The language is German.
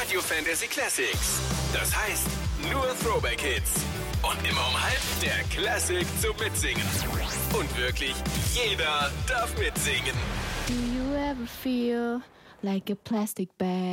Radio Fantasy Classics. Das heißt, nur Throwback-Hits. Und immer um halb der Classic zum Mitsingen. Und wirklich jeder darf mitsingen. Do you ever feel like a plastic bag?